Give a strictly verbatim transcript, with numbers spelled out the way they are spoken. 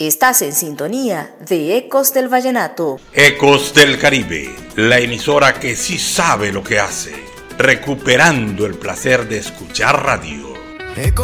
Estás en sintonía de Ecos del Vallenato. Ecos del Caribe, la emisora que sí sabe lo que hace, recuperando el placer de escuchar radio.